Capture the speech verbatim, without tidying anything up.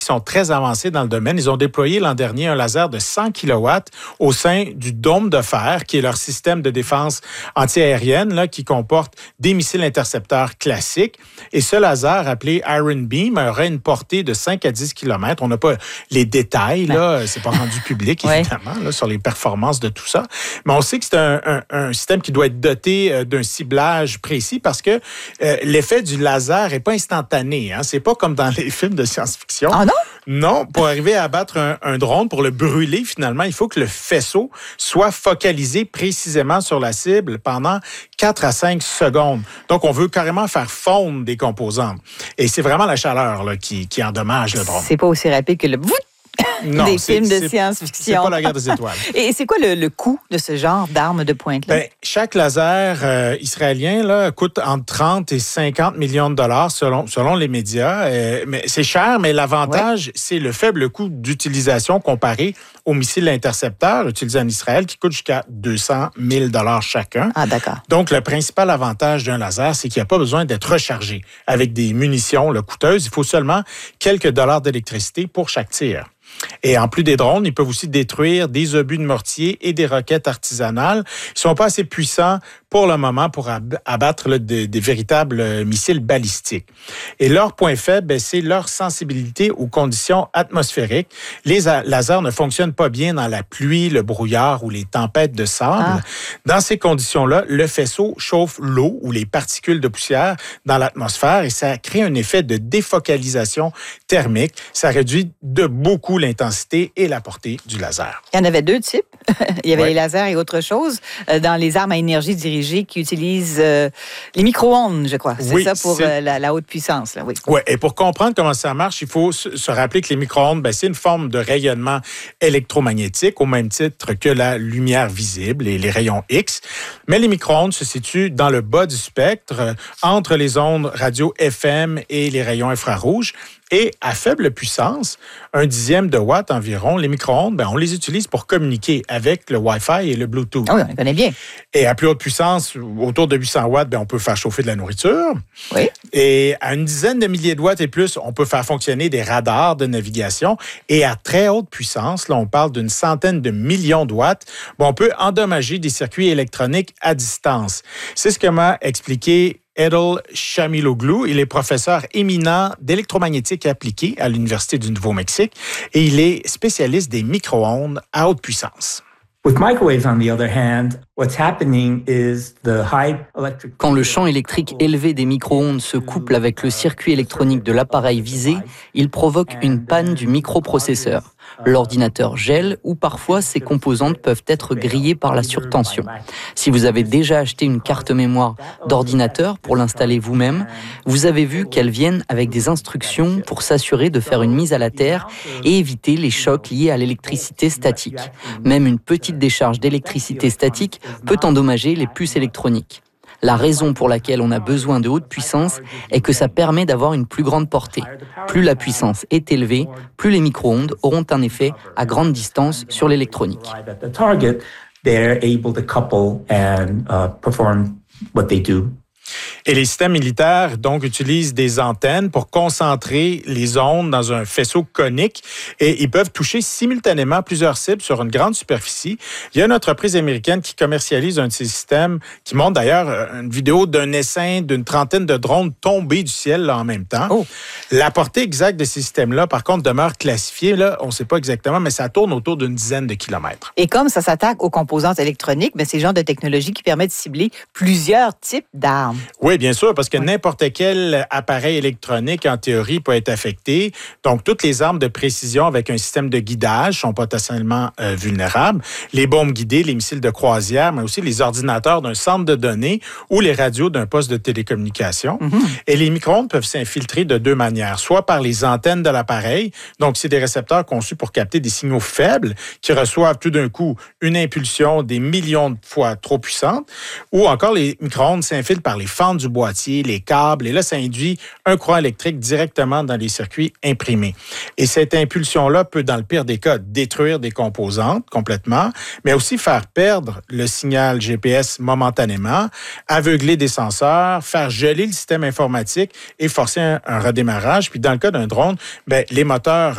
Ils sont très avancés dans le domaine. Ils ont déployé l'an dernier un laser de cent kilowatts au sein du dôme de fer, qui est leur système de défense antiaérienne, là, qui comporte des missiles intercepteurs classiques. Et ce laser, appelé Iron Beam, aurait une portée de cinq à dix kilomètres. On n'a pas les détails, là, c'est pas rendu public, évidemment, ouais. là, sur les performances de tout ça. Mais on sait que c'est un, un, un système qui doit être doté d'un ciblage précis parce que euh, l'effet du laser n'est pas instantané. Hein. C'est pas comme dans les films de science-fiction. Ah non? Non, pour arriver à abattre un, un drone, pour le brûler, finalement, il faut que le faisceau soit focalisé précisément sur la cible pendant quatre à cinq secondes. Donc, on veut carrément faire fondre des composants. Et c'est vraiment la chaleur là, qui, qui endommage le drone. C'est pas aussi rapide que le... Non, des c'est, films de c'est, science-fiction. C'est pas la guerre des étoiles. Et c'est quoi le, le coût de ce genre d'arme de pointe-là? Ben, chaque laser euh, israélien là, coûte entre trente et cinquante millions de dollars selon, selon les médias. Euh, mais c'est cher, mais l'avantage, ouais. c'est le faible coût d'utilisation comparé aux missiles intercepteurs utilisés en Israël qui coûtent jusqu'à deux cent mille dollars chacun. Ah, d'accord. Donc, le principal avantage d'un laser, c'est qu'il n'y a pas besoin d'être rechargé avec des munitions là, coûteuses. Il faut seulement quelques dollars d'électricité pour chaque tir. Et en plus des drones, ils peuvent aussi détruire des obus de mortier et des roquettes artisanales. Ils ne sont pas assez puissants pour le moment pour abattre là, des, des véritables missiles balistiques. Et leur point faible, ben, c'est leur sensibilité aux conditions atmosphériques. Les a- lasers ne fonctionnent pas bien dans la pluie, le brouillard ou les tempêtes de sable. Ah. Dans ces conditions-là, le faisceau chauffe l'eau ou les particules de poussière dans l'atmosphère et ça crée un effet de défocalisation thermique. Ça réduit de beaucoup l'intensité et la portée du laser. Il y en avait deux types. Il y avait ouais. les lasers et autre chose. Dans les armes à énergie dirigée qui utilisent euh, les micro-ondes, je crois. C'est oui, ça pour c'est... euh, la, la haute puissance. Là, oui. Oui, et pour comprendre comment ça marche, il faut se rappeler que les micro-ondes, ben, c'est une forme de rayonnement électromagnétique au même titre que la lumière visible et les rayons X. Mais les micro-ondes se situent dans le bas du spectre, entre les ondes radio F M et les rayons infrarouges. Et à faible puissance, un dixième de watt environ, les micro-ondes, ben, on les utilise pour communiquer avec le Wi-Fi et le Bluetooth. Ah oui, on les connaît bien. Et à plus haute puissance, autour de huit cents watts, ben, on peut faire chauffer de la nourriture. Oui. Et à une dizaine de milliers de watts et plus, on peut faire fonctionner des radars de navigation. Et à très haute puissance, là, on parle d'une centaine de millions de watts, ben, on peut endommager des circuits électroniques à distance. C'est ce que m'a expliqué Edel Chamiloglu. Il est professeur éminent d'électromagnétique appliquée à l'Université du Nouveau-Mexique et il est spécialiste des micro-ondes à haute puissance. With microwaves, on the other hand, what's happening is the high electric... Quand le champ électrique élevé des micro-ondes se couple avec le circuit électronique de l'appareil visé, il provoque une panne du microprocesseur. L'ordinateur gèle ou parfois ses composantes peuvent être grillées par la surtension. Si vous avez déjà acheté une carte mémoire d'ordinateur pour l'installer vous-même, vous avez vu qu'elles viennent avec des instructions pour s'assurer de faire une mise à la terre et éviter les chocs liés à l'électricité statique. Même une petite décharge d'électricité statique peut endommager les puces électroniques. La raison pour laquelle on a besoin de haute puissance est que ça permet d'avoir une plus grande portée. Plus la puissance est élevée, plus les micro-ondes auront un effet à grande distance sur l'électronique. Et les systèmes militaires, donc, utilisent des antennes pour concentrer les ondes dans un faisceau conique et ils peuvent toucher simultanément plusieurs cibles sur une grande superficie. Il y a une entreprise américaine qui commercialise un de ces systèmes qui montre d'ailleurs une vidéo d'un essaim d'une trentaine de drones tombés du ciel là, en même temps. Oh. La portée exacte de ces systèmes-là, par contre, demeure classifiée. Là, on ne sait pas exactement, mais ça tourne autour d'une dizaine de kilomètres. Et comme ça s'attaque aux composantes électroniques, bien, c'est le genre de technologie qui permet de cibler plusieurs types d'armes. Oui, bien sûr, parce que oui. n'importe quel appareil électronique, en théorie, peut être affecté. Donc, toutes les armes de précision avec un système de guidage sont potentiellement euh, vulnérables. Les bombes guidées, les missiles de croisière, mais aussi les ordinateurs d'un centre de données ou les radios d'un poste de télécommunication. Mm-hmm. Et les micro-ondes peuvent s'infiltrer de deux manières, soit par les antennes de l'appareil. Donc, c'est des récepteurs conçus pour capter des signaux faibles qui reçoivent tout d'un coup une impulsion des millions de fois trop puissante, ou encore les micro-ondes s'infiltrent par les fentes du boîtier, les câbles, et là, ça induit un courant électrique directement dans les circuits imprimés. Et cette impulsion-là peut, dans le pire des cas, détruire des composantes complètement, mais aussi faire perdre le signal G P S momentanément, aveugler des senseurs, faire geler le système informatique et forcer un, un redémarrage. Puis dans le cas d'un drone, bien, les moteurs